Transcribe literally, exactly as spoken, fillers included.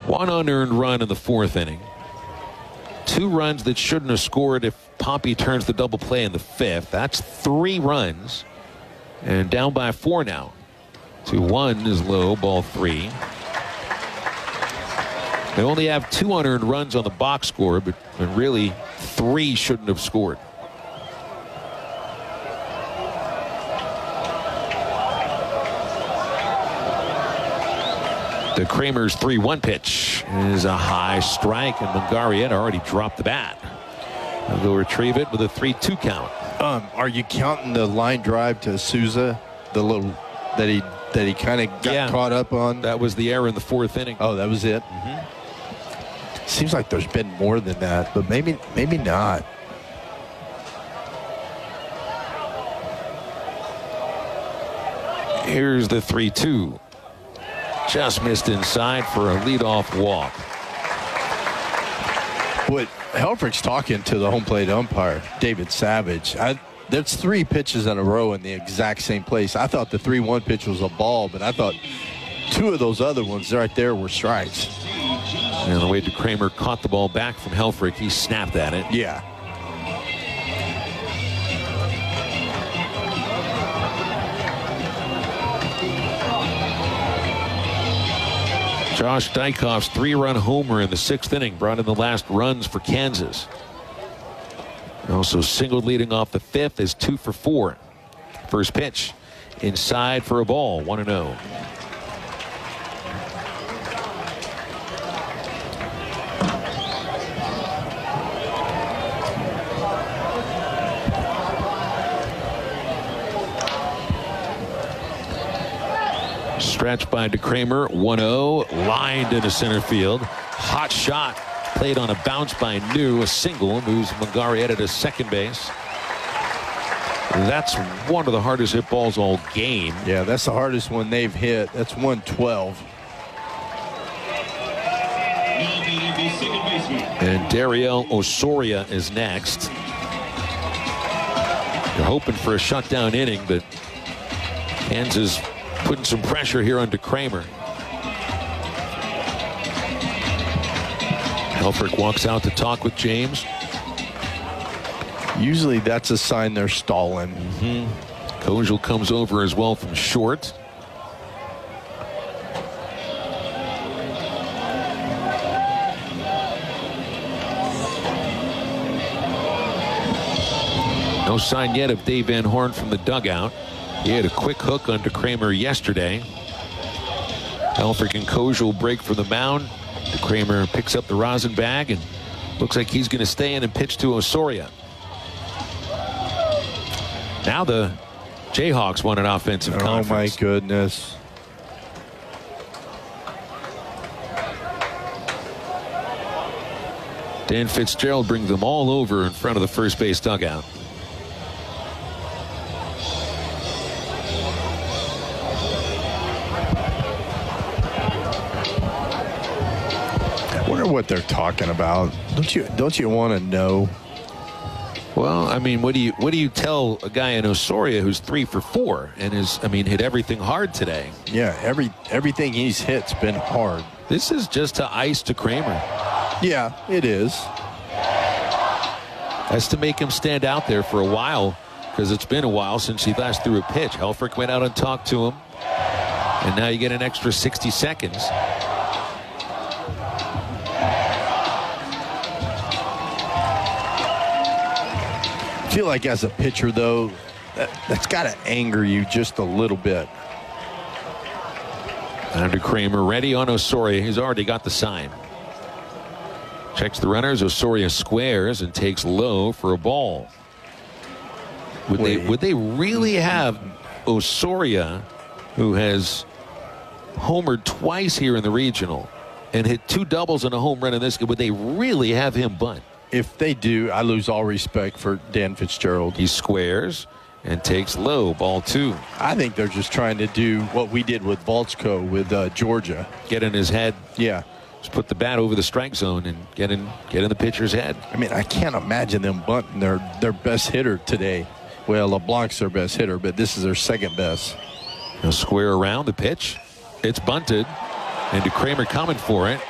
One unearned run in the fourth inning. Two runs that shouldn't have scored if Poppy turns the double play in the fifth. That's three runs. And down by four now. Two one is low, ball three. They only have two unearned runs on the box score, but really three shouldn't have scored. The Kramer's three one pitch is a high strike, and Mungarieta already dropped the bat. They'll go retrieve it with a three two count. Um, are you counting the line drive to Souza, the little that he that he kind of got yeah, caught up on? That was the error in the fourth inning. Oh, that was it. Mm-hmm. Seems like there's been more than that, but maybe maybe not. Here's the three two. Just missed inside for a leadoff walk. But Helfrich's talking to the home plate umpire, David Savage. I, there's three pitches in a row in the exact same place. I thought the three one pitch was a ball, but I thought two of those other ones right there were strikes. And the way DeCramer caught the ball back from Helfrich, he snapped at it. Yeah. Josh Dykoff's three-run homer in the sixth inning brought in the last runs for Kansas. Also singled leading off the fifth is two for four. First pitch inside for a ball, one and oh. Stretch by DeCramer, one oh, lined into center field. Hot shot, played on a bounce by New, a single, moves Mungarieta to second base. That's one of the hardest hit balls all game. Yeah, that's the hardest one they've hit. That's one twelve. And Dariel Osoria is next. You're hoping for a shutdown inning, but Kansas putting some pressure here on DeCramer. Helfrich walks out to talk with James. Usually that's a sign they're stalling. Mm-hmm. Kojal comes over as well from short. No sign yet of Dave Van Horn from the dugout. He had a quick hook on DeCramer yesterday. Helfrich and Kojal break from the mound. DeCramer picks up the rosin bag and looks like he's going to stay in and pitch to Osoria. Now the Jayhawks want an offensive oh conference. Oh, my goodness. Dan Fitzgerald brings them all over in front of the first base dugout. I wonder what they're talking about. Don't you don't you want to know? Well, I mean, what do you what do you tell a guy in Osoria who's three for four and is, I mean, hit everything hard today? Yeah, every everything he's hit's been hard. This is just to ice DeCramer. Yeah, it is. That's to make him stand out there for a while, because it's been a while since he last threw a pitch. Helfrich went out and talked to him, and now you get an extra sixty seconds. I feel like as a pitcher, though, that, that's got to anger you just a little bit. And DeCramer ready on Osoria. He's already got the sign. Checks the runners. Osoria squares and takes low for a ball. Would Wait. they would they really have Osoria, who has homered twice here in the regional and hit two doubles and a home run in this, would they really have him bunt? If they do, I lose all respect for Dan Fitzgerald. He squares and takes low, ball two. I think they're just trying to do what we did with Volchko with uh, Georgia. Get in his head. Yeah. Just put the bat over the strike zone and get in get in the pitcher's head. I mean, I can't imagine them bunting their, their best hitter today. Well, LeBlanc's their best hitter, but this is their second best. They'll square around the pitch. It's bunted. And DeCramer coming for it.